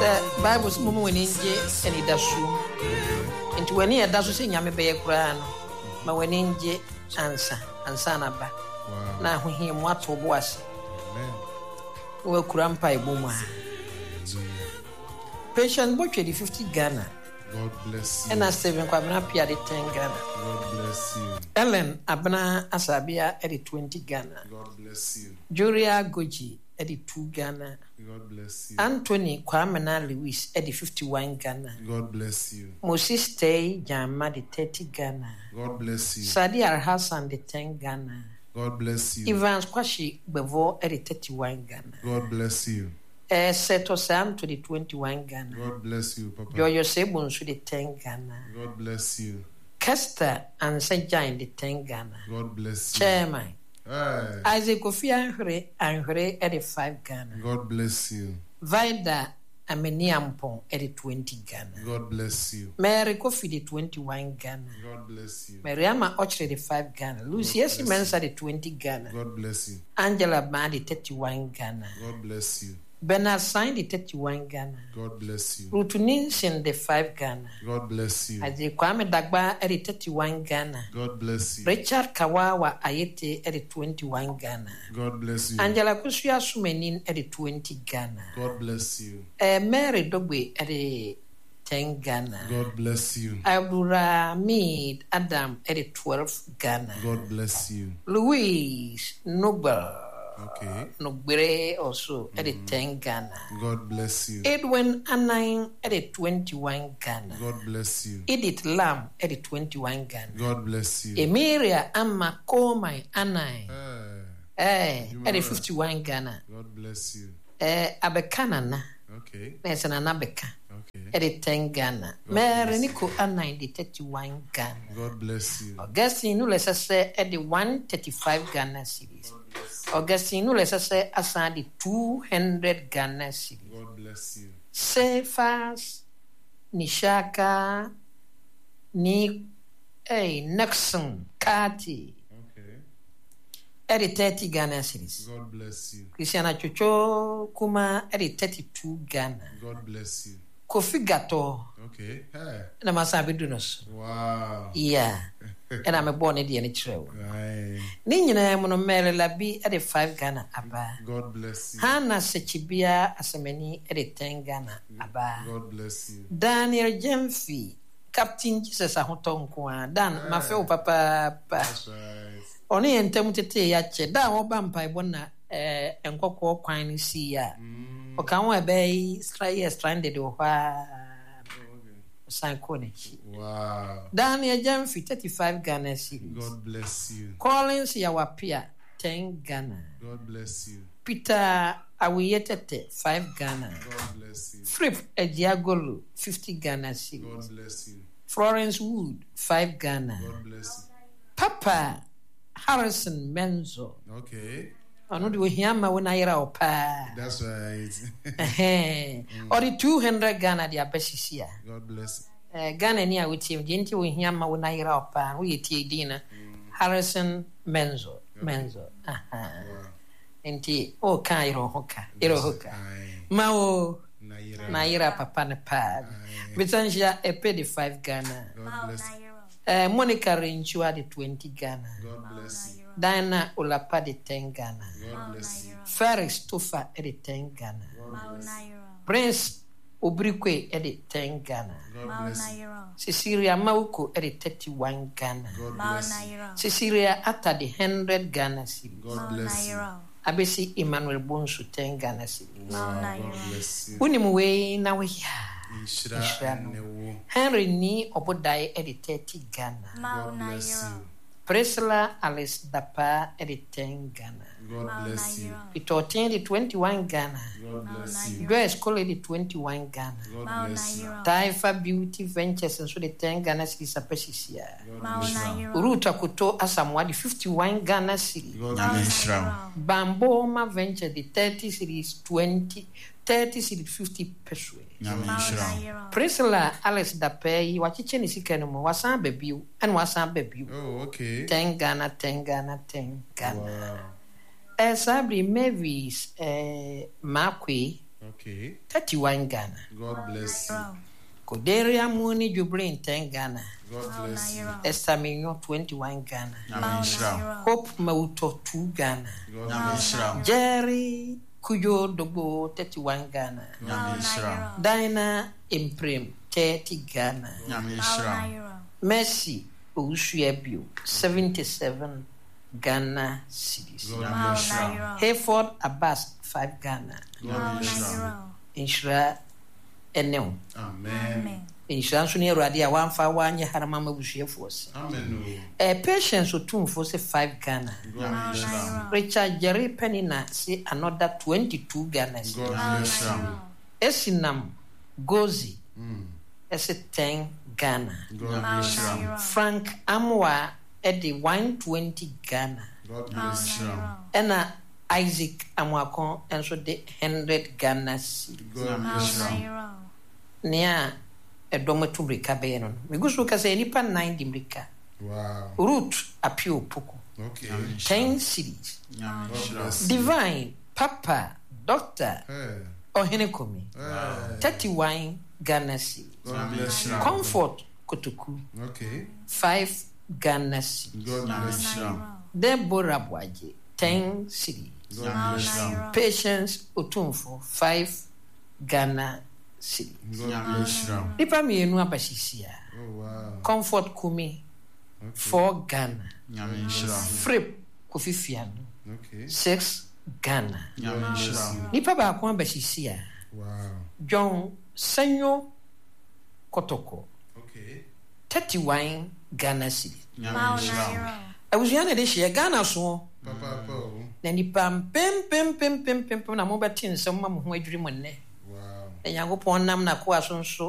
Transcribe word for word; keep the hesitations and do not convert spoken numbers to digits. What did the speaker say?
The Bible's mum when in J and it does soon. Into when he does say Yame Bay Gran, but when in J answer and Sanaba. Now when he what was well, Crampa Boomer. Patient butcher the fifty Ghana. God bless you. And I seven Quabana Pia the ten Ghana. God bless you. Ellen Abana Asabia at the twenty Ghana. God bless you. Julia Goji at the two Ghana. God bless you. Anthony Kwamena Lewis at the fifty-one Ghana. God bless you. Moses Tay Jama the thirty Ghana. God bless you. Sadi Al Hassan the ten Ghana. God bless you. Evans Kwashi Bevo at the thirty-one Ghana. God bless you. Uh, Seto Sam to the twenty-one Ghana. God bless you, Papa. Jojo Sebun to the ten Ghana. God bless you. Kester and Sajan the ten Ghana. God bless you. Chairman. Hey. Isaac Kofi Anhre Anhre at the five Ghana. God bless you. Vida Ameniampon at the twenty Ghana. God bless you. Mary Kofi the twenty-one Ghana. God bless you. Mariama Ochre the five Ghana. Lucius Mensa the twenty Ghana. God bless you. Angela Ban the thirty-one Ghana. God bless you. Bernard Sign the thirty-one Ghana. God bless you. Rutuninsin the five Ghana. God bless you. Aje Kwame Dagba at the thirty-one Ghana. God bless you. Richard Kawawa Ayete at the twenty-one Ghana. God bless you. Angela Kusuya Sumenin at the twenty Ghana. God bless you. Uh, Mary Dogbe at the ten Ghana. God bless you. Abura Mead Adam at the twelve Ghana. God bless you. Louise Noble. Okay. Nogbere also mm-hmm. at the ten Ghana. God bless you. Edwin Anine at the twenty-one Ghana. God bless you. Edith Lam at the twenty-one Ghana. God bless you. Emiria Amma Komai Anine. Hey. Eh, at the fifty-one Ghana. God bless you. Eh, Abekanana. Okay. There's an Anabeka. Okay. At the ten Ghana. Mary Nico Anine the thirty-one Ghana. God bless you. Augustine Nulesa say at the one thirty-five Ghana series. Augustine Nulesa say aside the two hundred Ghana series. God bless you. Say fast Nishaka Ni hey Nixon Kati. Okay. At the thirty Ghana series. God bless you. Christiana Chocho Kuma at the thirty-two Ghana. God bless you. Kofi Gato. Okay. Hey. Na masabi dunos. Wow. Yeah. And I'm a born Indian trail. Right. Nina Monomere Labi at the five Ghana Abba. God bless you. Hannah Sechibia Asameni at the ten Ghana Abba. God bless you. Daniel Jemfi, Captain Jesus Ahotonkwa, Dan, my fellow papa. That's right. Only in Temute Yache, da Obampa Bona, eh, and Coco Quine see ya. O can we bay stranded or wow. Daniel Jemfi, thirty-five Ghana series. God bless you. Collins Yawapia, ten Ghana. God bless you. Peter Awiyetete, five Ghana. God bless you. Fripp Ejiagolu, fifty Ghana series. God bless you. Florence Wood, five Ghana. God bless you. Papa Harrison Menzo. Okay. I know the Hiyama when I opa. That's right. mm. Or the two hundred Ghana, the Abesisia. God bless you. Uh, Ghana near with him, Jinty with Hiyama when I opa. We eat dinner. Harrison Menzo. Okay. Menzo. Aha. Wow. And tea. Oh, Cairo Hoka. Iro Hoka. Mao. Naira Papa Nepad. Vitanjia Epe the five Ghana. God bless you. Uh, Monica Rinchua the twenty Ghana. God bless you. Diana Olapa the ten Ghana. God bless you. Ferris Tufa at the ten Ghana. God bless you. Prince Obrikwe at the ten Ghana. God bless you. Cecilia Mauko at the thirty-one Ghana. God bless you. Cecilia at the one hundred Ghana series. God bless you. Abesi Emmanuel Bonsu ten Ghana series. Wow, God bless you. Unimwe na we ya. Henry Ni Obodai at the thirty Ghana. God bless you. Priscilla Alice Dapa at the ten Ghana. God bless you. Peter Ten the twenty-one Ghana. God bless you. Grace Cole the twenty-one Ghana. God bless you. Taifa Beauty Ventures and so the ten Ghana series are Pesisia. God bless you. Ruta Kuto Asamwa the fifty-one Ghana series. God bless you. Bamboma Venture the thirty series twenty thirty series fifty pesos. Priscilla Alice Dapay, Wachichen is Ikanum, Wasan Babu, and Wasan Babu. Oh, okay. Ten Ghana, ten Ghana, ten Ghana. Wow. As Sabri Mavis, eh, Marquis, Okay. thirty-one Ghana. God bless you. Koderia Muni Jubrine ten Ghana. God bless you. Esther Mignon twenty-one Ghana. Nyame nhyira. Hope Mauto two Ghana. Nyame nhyira. Jerry Kujo Dogo thirty-one Ghana. Nyame nhyira. Dinah Imprim thirty Ghana. Nyame nhyira. Mercy Ousuabio seventy-seven Ghana cedis. Nyame nhyira. Hayford Abbas five Ghana. Nyame nhyira. Inshira Enel. Amen. Inshira nso ne Awurade a wamfa wanye harama mabusuafo se. Amen. Eh patience otumfo se five Ghana. Nyame nhyira. Richard Jerry Penina say another twenty-two Ghana. God bless you. Esinam Gozi Mm. ese ten Ghana. God bless you. Frank Amwa at the one twenty Ghana. God bless you. Ena Isaac Amwakon and so the hundred Ghana cedis. God bless you. Nea a domatum recabeno. We go so say nipa nine dimrika. Wow. Root appeal poko. Okay. Ten cedis. God bless you. Divine Papa Doctor Hey. Ohenekomi. Hey. thirty-one Ghana cedis. God bless you. Comfort Kotoku Okay. five Ghana cedis. God bless you. Deborah Bwaje ten cedis. God bless you. Patience Otumfo five Ghana cedis. God bless you. Nipa mienu abashisia. Oh wow. Comfort Kumi Okay. four Ghana. Nyame nhyira. Frip Kofifiano Okay. six Ghana. Nyame nhyira. Nipa baako abashisia. Wow. John Sanyo Kotoko Okay. thirty-one Ghana cedis. Nyame nhyira. Abusua na de hye Ghana so Papa Paul. na nipa pem pem pem pem pem na mo beti nsem ma mo ho adwiri mo nne. Wow. Na Nyankopɔn nam na ko aso nso